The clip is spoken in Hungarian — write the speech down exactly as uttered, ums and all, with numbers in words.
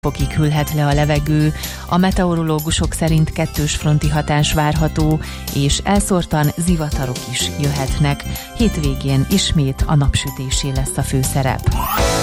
Fokig hűlhet le a levegő, a meteorológusok szerint kettős fronti hatás várható, és elszórtan zivatarok is jöhetnek. Hétvégén ismét a napsütésé lesz a főszerep.